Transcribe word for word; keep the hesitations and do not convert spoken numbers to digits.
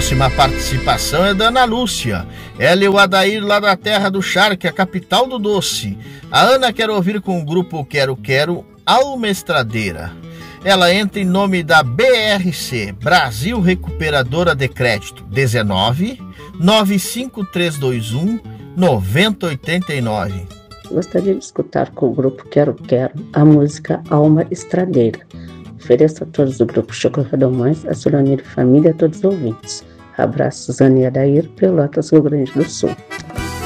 Próxima participação é da Ana Lúcia. Ela e o Adair lá da terra do charque, a capital do doce. A Ana quer ouvir com o grupo Quero Quero, Alma Estradeira. Ela entra em nome da B R C, Brasil Recuperadora de Crédito, dezenove, nove cinco três dois um, nove zero oito nove. Gostaria de escutar com o grupo Quero Quero a música Alma Estradeira. Ofereço a todos do grupo Chico Redomões, a Solanir Família e a todos os ouvintes. Abraço, Suzane e Adair, Pelotas, Rio Grande do Sul.